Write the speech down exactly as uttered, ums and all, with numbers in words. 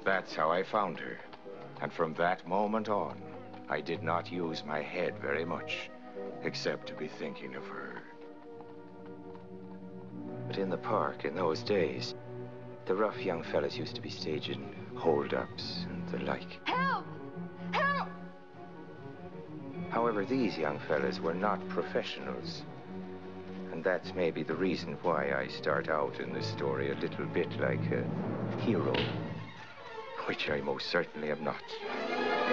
That's how I found her. And from that moment on, I did not use my head very much, except to be thinking of her. But in the park, in those days, the rough young fellas used to be staging hold-ups and the like. Help! Help! However, these young fellas were not professionals. And that's maybe the reason why I start out in this story a little bit like a hero, which I most certainly am not.